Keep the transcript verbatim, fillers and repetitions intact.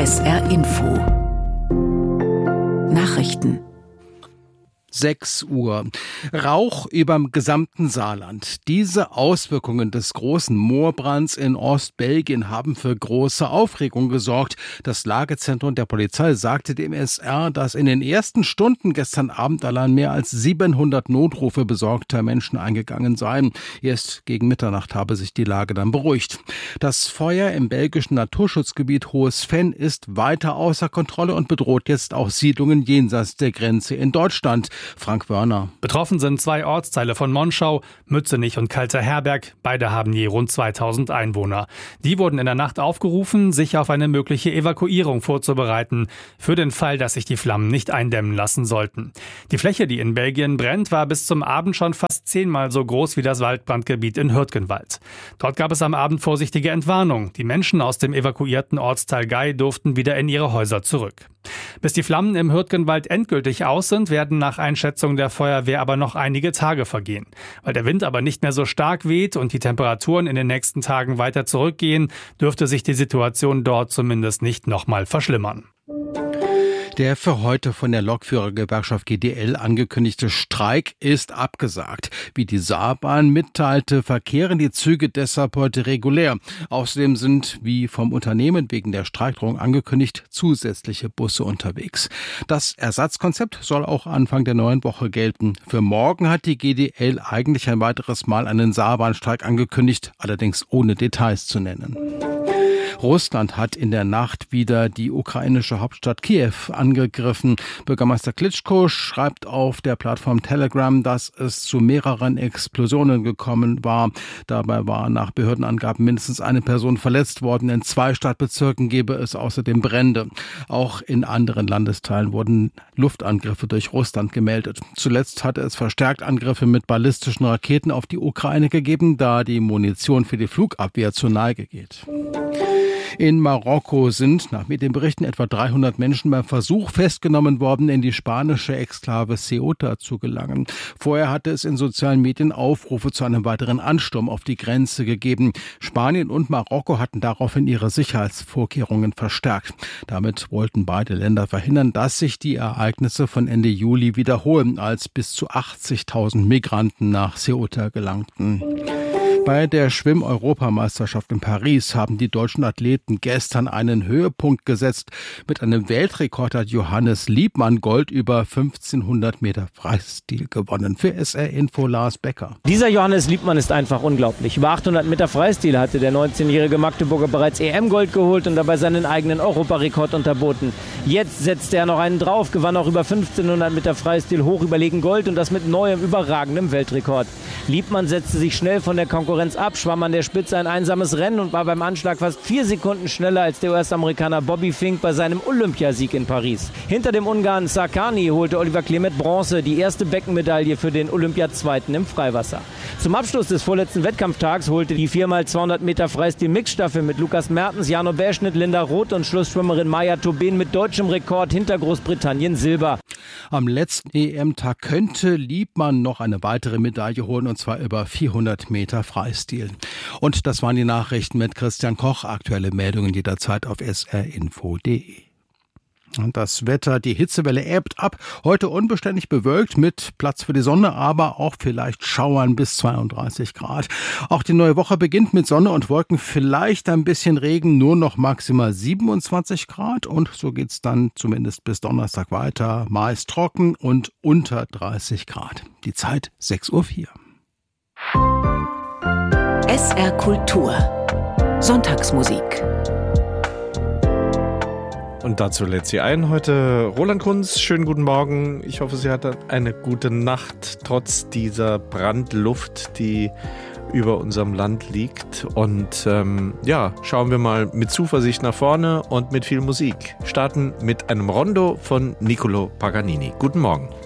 S R Info Nachrichten. sechs Uhr. Rauch überm gesamten Saarland. Diese Auswirkungen des großen Moorbrands in Ostbelgien haben für große Aufregung gesorgt. Das Lagezentrum der Polizei sagte dem S R, dass in den ersten Stunden gestern Abend allein mehr als siebenhundert Notrufe besorgter Menschen eingegangen seien. Erst gegen Mitternacht habe sich die Lage dann beruhigt. Das Feuer im belgischen Naturschutzgebiet Hohes Venn ist weiter außer Kontrolle und bedroht jetzt auch Siedlungen jenseits der Grenze in Deutschland. Frank Wörner. Betroffen sind zwei Ortsteile von Monschau, Mützenich und Kalter-Herberg. Beide haben je rund zweitausend Einwohner. Die wurden in der Nacht aufgerufen, sich auf eine mögliche Evakuierung vorzubereiten, für den Fall, dass sich die Flammen nicht eindämmen lassen sollten. Die Fläche, die in Belgien brennt, war bis zum Abend schon fast zehnmal so groß wie das Waldbrandgebiet in Hürtgenwald. Dort gab es am Abend vorsichtige Entwarnung. Die Menschen aus dem evakuierten Ortsteil Gei durften wieder in ihre Häuser zurück. Bis die Flammen im Hürtgenwald endgültig aus sind, werden nach Einschätzung der Feuerwehr aber noch einige Tage vergehen. Weil der Wind aber nicht mehr so stark weht und die Temperaturen in den nächsten Tagen weiter zurückgehen, dürfte sich die Situation dort zumindest nicht nochmal verschlimmern. Der für heute von der Lokführergewerkschaft G D L angekündigte Streik ist abgesagt. Wie die Saarbahn mitteilte, verkehren die Züge deshalb heute regulär. Außerdem sind, wie vom Unternehmen wegen der Streikdrohung angekündigt, zusätzliche Busse unterwegs. Das Ersatzkonzept soll auch Anfang der neuen Woche gelten. Für morgen hat die G D L eigentlich ein weiteres Mal einen Saarbahnstreik angekündigt, allerdings ohne Details zu nennen. Russland hat in der Nacht wieder die ukrainische Hauptstadt Kiew angegriffen. Bürgermeister Klitschko schreibt auf der Plattform Telegram, dass es zu mehreren Explosionen gekommen war. Dabei war nach Behördenangaben mindestens eine Person verletzt worden. In zwei Stadtbezirken gebe es außerdem Brände. Auch in anderen Landesteilen wurden Luftangriffe durch Russland gemeldet. Zuletzt hatte es verstärkt Angriffe mit ballistischen Raketen auf die Ukraine gegeben, da die Munition für die Flugabwehr zur Neige geht. In Marokko sind nach Medienberichten etwa dreihundert Menschen beim Versuch festgenommen worden, in die spanische Exklave Ceuta zu gelangen. Vorher hatte es in sozialen Medien Aufrufe zu einem weiteren Ansturm auf die Grenze gegeben. Spanien und Marokko hatten daraufhin ihre Sicherheitsvorkehrungen verstärkt. Damit wollten beide Länder verhindern, dass sich die Ereignisse von Ende Juli wiederholen, als bis zu achtzigtausend Migranten nach Ceuta gelangten. Bei der Schwimm-Europameisterschaft in Paris haben die deutschen Athleten gestern einen Höhepunkt gesetzt. Mit einem Weltrekord hat Johannes Liebmann Gold über fünfzehnhundert Meter Freistil gewonnen. Für S R Info Lars Becker. Dieser Johannes Liebmann ist einfach unglaublich. Über achthundert Meter Freistil hatte der neunzehnjährige Magdeburger bereits E M-Gold geholt und dabei seinen eigenen Europarekord unterboten. Jetzt setzte er noch einen drauf, gewann auch über fünfzehnhundert Meter Freistil hoch überlegen Gold und das mit neuem, überragendem Weltrekord. Liebmann setzte sich schnell von der Konkurrenz ab, schwamm an der Spitze ein einsames Rennen und war beim Anschlag fast vier Sekunden schneller als der U S-Amerikaner Bobby Fink bei seinem Olympiasieg in Paris. Hinter dem Ungarn Sarkany holte Oliver Klemet Bronze, die erste Beckenmedaille für den Olympiazweiten im Freiwasser. Zum Abschluss des vorletzten Wettkampftags holte die vier mal zweihundert Meter Freistil-Mixstaffel mit Lukas Mertens, Jano Bärschnitt, Linda Roth und Schlussschwimmerin Maja Tobin mit deutschem Rekord hinter Großbritannien Silber. Am letzten E M-Tag könnte Liebmann noch eine weitere Medaille holen, und zwar über vierhundert Meter Freistil. Und das waren die Nachrichten mit Christian Koch. Aktuelle Meldungen jederzeit auf s r info punkt d e. Und das Wetter, die Hitzewelle ebbt ab. Heute unbeständig bewölkt mit Platz für die Sonne, aber auch vielleicht Schauern bis zweiunddreißig Grad. Auch die neue Woche beginnt mit Sonne und Wolken, vielleicht ein bisschen Regen, nur noch maximal siebenundzwanzig Grad. Und so geht's dann zumindest bis Donnerstag weiter. Meist trocken und unter dreißig Grad. Die Zeit sechs Uhr vier. S R Kultur. Sonntagsmusik. Und dazu lädt sie ein heute Roland Kunz. Schönen guten Morgen. Ich hoffe, Sie hatten eine gute Nacht, trotz dieser Brandluft, die über unserem Land liegt. Und ähm, ja, schauen wir mal mit Zuversicht nach vorne und mit viel Musik. Starten mit einem Rondo von Niccolò Paganini. Guten Morgen.